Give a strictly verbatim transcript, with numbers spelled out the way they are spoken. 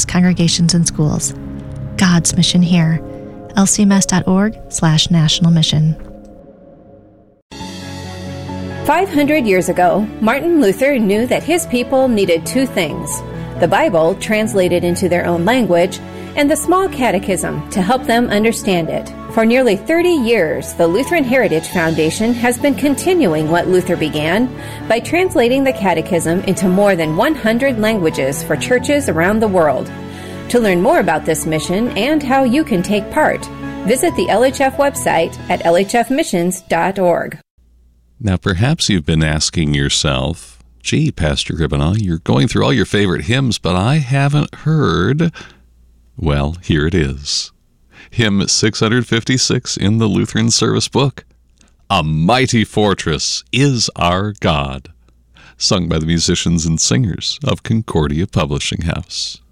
congregations and schools. God's mission here. L C M S dot org slash national mission. five hundred years ago, Martin Luther knew that his people needed two things: the Bible, translated into their own language, and the Small Catechism to help them understand it. For nearly thirty years, the Lutheran Heritage Foundation has been continuing what Luther began by translating the Catechism into more than one hundred languages for churches around the world. To learn more about this mission and how you can take part, visit the L H F website at L H F missions dot org. Now, perhaps you've been asking yourself, gee, Pastor Gribbenau, you're going through all your favorite hymns, but I haven't heard. Well, here it is. Hymn six fifty-six in the Lutheran Service Book. A Mighty Fortress is Our God, sung by the musicians and singers of Concordia Publishing House.